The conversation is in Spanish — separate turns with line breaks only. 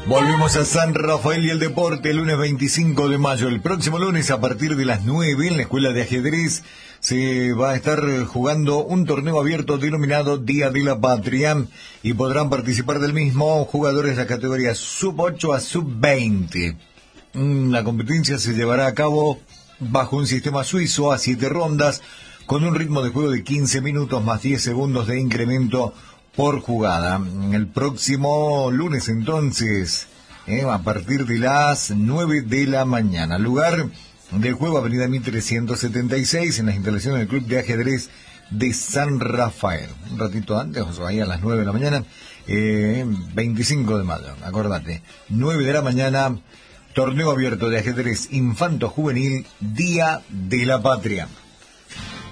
Volvemos a San Rafael y el deporte el lunes 25 de mayo. El próximo lunes a partir de las 9 en la Escuela de Ajedrez se va a estar jugando un torneo abierto denominado Día de la Patria y podrán participar del mismo jugadores de la categoría sub-8 a sub-20. La competencia se llevará a cabo bajo un sistema suizo a 7 rondas con un ritmo de juego de 15 minutos más 10 segundos de incremento por jugada. El próximo lunes entonces, a partir de las 9 de la mañana. Lugar de juego Avenida 1376 en las instalaciones del Club de Ajedrez de San Rafael. Un ratito antes, o sea, ahí a las 9 de la mañana, 25 de mayo, acordate. 9 de la mañana, torneo abierto de ajedrez infanto juvenil, Día de la Patria.